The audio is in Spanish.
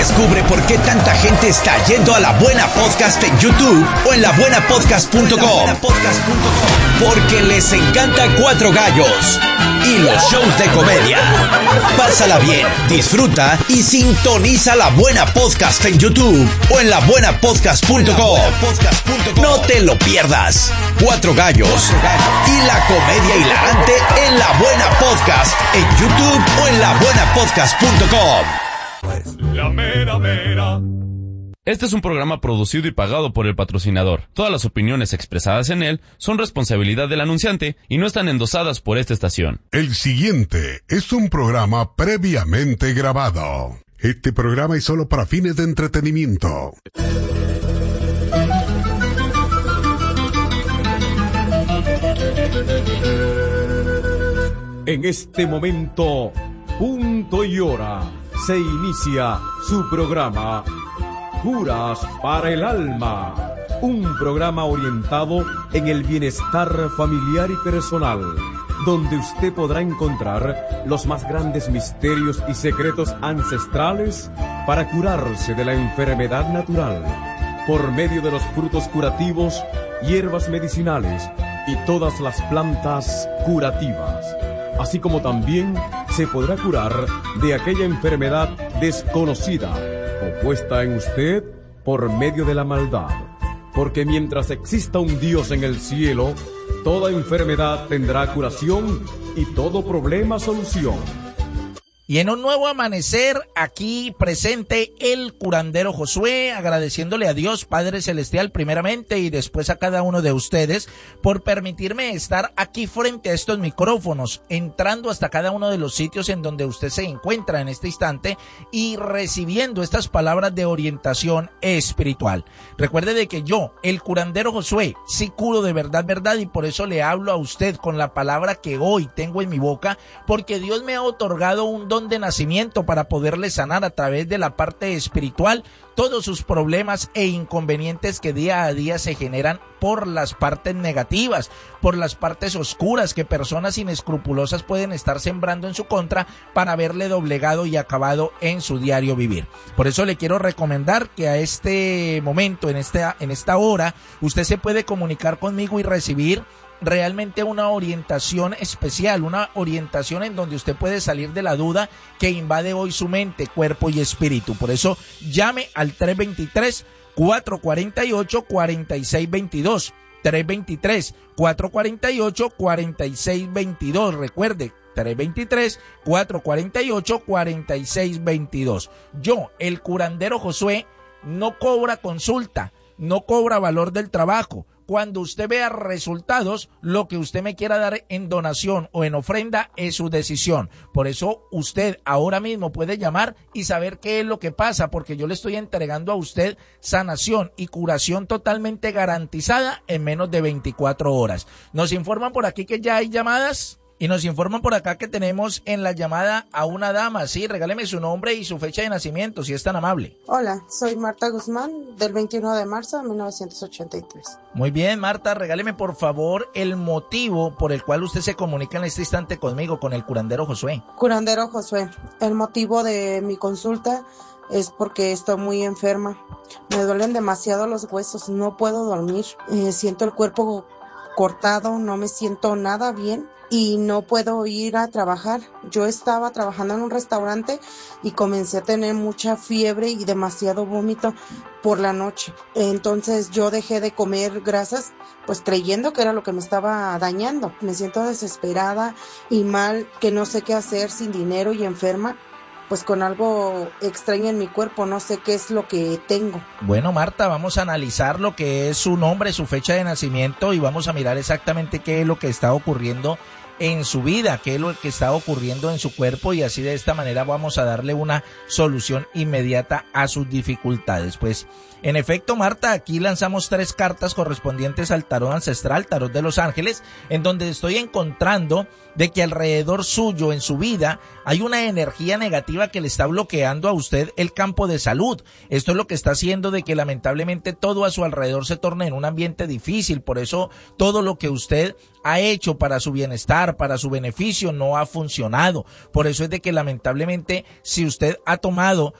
Descubre por qué tanta gente está yendo a La Buena Podcast en YouTube o en labuenapodcast.com. Porque les encanta Cuatro Gallos y los shows de comedia. Pásala bien, disfruta y sintoniza La Buena Podcast en YouTube o en labuenapodcast.com. No te lo pierdas. Cuatro Gallos y la comedia hilarante en La Buena Podcast en YouTube o en labuenapodcast.com. La mera mera. Este es un programa producido y pagado por el patrocinador. Todas las opiniones expresadas en él son responsabilidad del anunciante y no están endosadas por esta estación. El siguiente es un programa previamente grabado. Este programa es solo para fines de entretenimiento. En este momento, punto y hora, se inicia su programa Curas para el Alma, un programa orientado en el bienestar familiar y personal, donde usted podrá encontrar los más grandes misterios y secretos ancestrales para curarse de la enfermedad natural, por medio de los frutos curativos, hierbas medicinales y todas las plantas curativas. Así como también se podrá curar de aquella enfermedad desconocida o puesta en usted por medio de la maldad. Porque mientras exista un Dios en el cielo, toda enfermedad tendrá curación y todo problema solución. Y en un nuevo amanecer, aquí presente el curandero Josué, agradeciéndole a Dios Padre Celestial primeramente y después a cada uno de ustedes por permitirme estar aquí frente a estos micrófonos, entrando hasta cada uno de los sitios en donde usted se encuentra en este instante y recibiendo estas palabras de orientación espiritual. Recuerde de que yo, el curandero Josué, sí curo de verdad, y por eso le hablo a usted con la palabra que hoy tengo en mi boca, porque Dios me ha otorgado un don de nacimiento para poderle sanar a través de la parte espiritual todos sus problemas e inconvenientes que día a día se generan por las partes negativas, por las partes oscuras que personas inescrupulosas pueden estar sembrando en su contra para haberle doblegado y acabado en su diario vivir. Por eso le quiero recomendar que a este momento, en esta hora, usted se puede comunicar conmigo y recibir realmente una orientación especial, una orientación en donde usted puede salir de la duda que invade hoy su mente, cuerpo y espíritu. Por eso llame al 323-448-4622, 323-448-4622, recuerde, 323-448-4622. Yo, el curandero Josué, no cobra consulta, no cobra valor del trabajo. Cuando usted vea resultados, lo que usted me quiera dar en donación o en ofrenda es su decisión. Por eso usted ahora mismo puede llamar y saber qué es lo que pasa, porque yo le estoy entregando a usted sanación y curación totalmente garantizada en menos de 24 horas. Nos informan por aquí que ya hay llamadas. Y nos informan por acá que tenemos en la llamada a una dama. Sí, regáleme su nombre y su fecha de nacimiento, si es tan amable. Hola, soy Marta Guzmán, del 21 de marzo de 1983. Muy bien, Marta, regáleme por favor el motivo por el cual usted se comunica en este instante conmigo, con el curandero Josué. Curandero Josué, el motivo de mi consulta es porque estoy muy enferma. Me duelen demasiado los huesos, no puedo dormir. Siento el cuerpo cortado, no me siento nada bien. Y no puedo ir a trabajar. Yo estaba trabajando en un restaurante y comencé a tener mucha fiebre y demasiado vómito por la noche. Entonces yo dejé de comer grasas, pues creyendo que era lo que me estaba dañando. Me siento desesperada y mal, que no sé qué hacer, sin dinero y enferma, pues con algo extraño en mi cuerpo, no sé qué es lo que tengo. Bueno, Marta, vamos a analizar lo que es su nombre, su fecha de nacimiento y vamos a mirar exactamente qué es lo que está ocurriendo en su vida, qué es lo que está ocurriendo en su cuerpo, y así de esta manera vamos a darle una solución inmediata a sus dificultades. Pues en efecto, Marta, aquí lanzamos 3 cartas correspondientes al tarot ancestral, tarot de los ángeles, en donde estoy encontrando de que alrededor suyo, en su vida, hay una energía negativa que le está bloqueando a usted el campo de salud. Esto es lo que está haciendo de que lamentablemente todo a su alrededor se torne en un ambiente difícil. Por eso todo lo que usted ha hecho para su bienestar, para su beneficio, no ha funcionado. Por eso es de que lamentablemente, si usted ha tomado